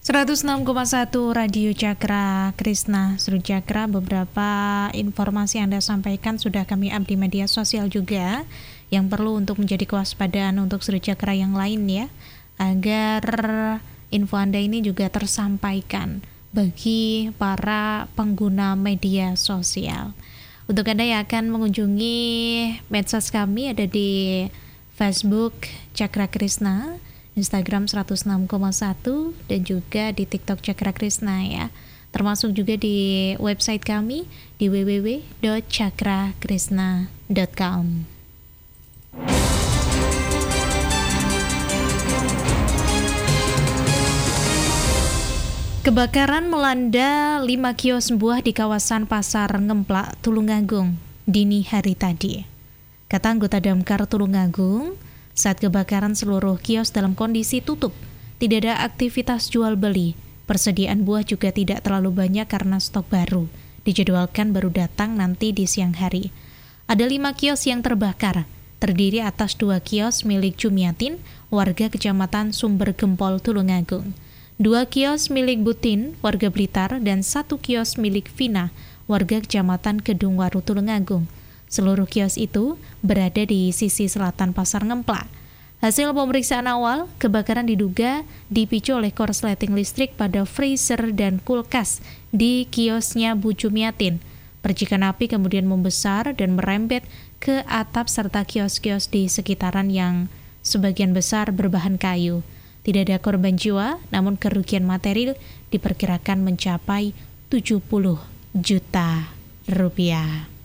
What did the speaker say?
106,1 Radio Cakra Krisna Seru Cakra. Beberapa informasi yang Anda sampaikan sudah kami up di media sosial juga, yang perlu untuk menjadi kewaspadaan untuk Seru Cakra yang lain ya, agar info Anda ini juga tersampaikan bagi para pengguna media sosial. Untuk Anda yang akan mengunjungi medsos kami, ada di Facebook Cakra Krisna, Instagram 106,1, dan juga di TikTok Cakra Krisna ya. Termasuk juga di website kami di www.cakrakrisna.com. Kebakaran melanda 5 kios buah di kawasan Pasar Ngemplak, Tulungagung dini hari tadi. Kata anggota Damkar Tulungagung, saat kebakaran seluruh kios dalam kondisi tutup, tidak ada aktivitas jual beli. Persediaan buah juga tidak terlalu banyak karena stok baru. Dijadwalkan baru datang nanti di siang hari. Ada 5 kios yang terbakar, terdiri atas 2 kios milik Jumiatin, warga Kecamatan Sumber Gempol, Tulungagung. 2 kios milik Butin, warga Blitar, dan 1 kios milik Vina, warga Kecamatan Kedungwaru, Tulungagung. Seluruh kios itu berada di sisi selatan Pasar Ngemplak. Hasil pemeriksaan awal, kebakaran diduga dipicu oleh korsleting listrik pada freezer dan kulkas di kiosnya Bu Jumiatin. Percikan api kemudian membesar dan merembet ke atap serta kios-kios di sekitaran yang sebagian besar berbahan kayu. Tidak ada korban jiwa, namun kerugian material diperkirakan mencapai 70 juta rupiah.